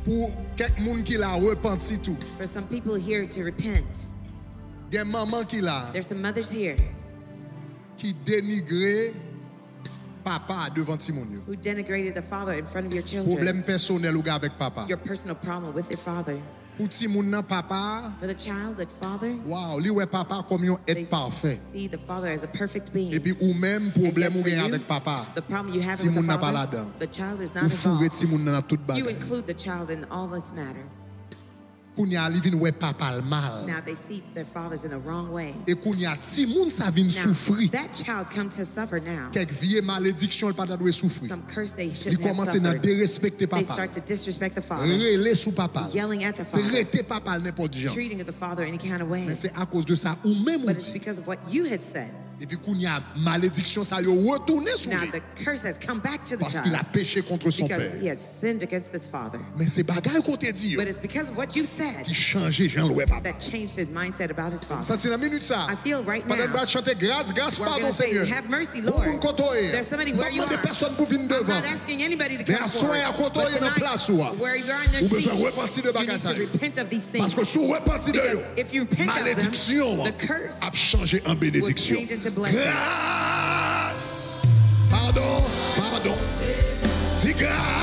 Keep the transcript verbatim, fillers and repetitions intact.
Pour quelques monde qui l'a repenti tout. For some people here to repent. Des mamans qui l'a. There's some mothers here Qui dénigrait papa devant Timon. who denigrated the father in front of your children. Problème personnel ou gars avec papa. Your personal problem with your father. Pour Timon nan papa, For the child, the father, wow, li ouais papa comme un they être parfait. see the father as a perfect being. Et puis ou même And yet problème ou for gagne you, avec papa. the problem you have Si with moun the nan pas father, là-dedans. the child is not Ou fourré involved. Timon nan tout You bagay. include the child in all this matter. Kounya li vin ouais papa le mal. Now they see their fathers in the wrong way. Et kounya Timon sa vin Now, souffrir. that child comes to suffer now. Quelques vieilles malédictions pas doit souffrir. Some curse they Il shouldn't have commence à suffered. dérespecter They papa. start to disrespect the father, Relé sous papa. yelling at the father, Traiter papa n'importe gens. treating the father any kind of way. Mais c'est à cause de ça ou même ou But it's dit. because of what you had said. Et puis kounya malédiction ça yo retourné sur Now lui. the curse has come back to the Parce qu'il a child péché contre son because père. he has sinned against his father. Mais c'est bagaille qu'on te dit yo, But it's because of what you said qui changeait Jean Louis papa. that changed his mindset about his father. Ça c'est la minute ça. I feel right Pendant now que chanter grâce, grâce, we're pardon going to say, Seigneur. have mercy, Pour moun Lord. kotoye. There's somebody where you Non de are. personne pour venir I'm devant. not asking anybody to Mais come à soin à forward. kotoye But dans tonight, place ou. where you are in Ou their besoin seat, repentir de you bagages need ça. to repent of these things. Parce que sous repentir de Because yo, if you repent of them, malédiction the curse a changé en bénédiction. will change into blessing. Grâce. Pardon, pardon. Dis grâce.